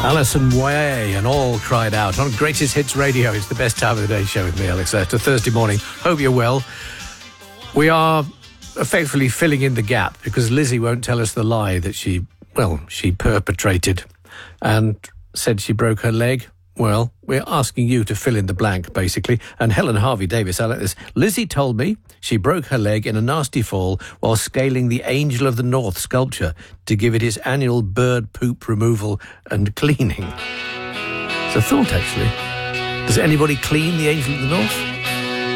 Alison Way and All Cried Out on Greatest Hits Radio. It's the best time of the day show with me, Alex Leicester. Thursday morning. Hope you're well. We are effectively filling in the gap because Lizzie won't tell us the lie that she perpetrated and said she broke her leg. Well, we're asking you to fill in the blank, basically. And Helen Harvey Davis, I like this. Lizzie told me she broke her leg in a nasty fall while scaling the Angel of the North sculpture to give it its annual bird poop removal and cleaning. It's a thought, actually. Does anybody clean the Angel of the North?